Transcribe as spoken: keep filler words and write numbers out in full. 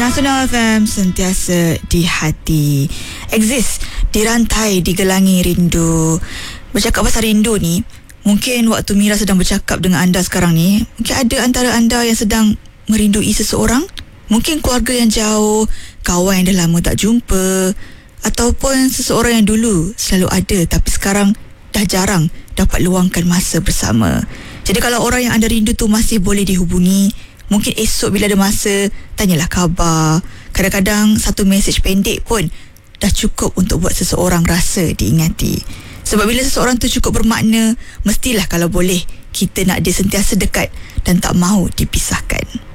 Nasional F M, sentiasa di hati. Exist, dirantai, digelangi rindu. Bercakap pasal rindu ni, mungkin waktu Mira sedang bercakap dengan anda sekarang ni, mungkin ada antara anda yang sedang merindui seseorang. Mungkin keluarga yang jauh, kawan yang dah lama tak jumpa, ataupun seseorang yang dulu selalu ada tapi sekarang dah jarang dapat luangkan masa bersama. Jadi kalau orang yang anda rindu tu masih boleh dihubungi, mungkin esok bila ada masa, tanyalah khabar. Kadang-kadang satu mesej pendek pun dah cukup untuk buat seseorang rasa diingati. Sebab bila seseorang tu cukup bermakna, mestilah kalau boleh kita nak dia sentiasa dekat dan tak mahu dipisahkan.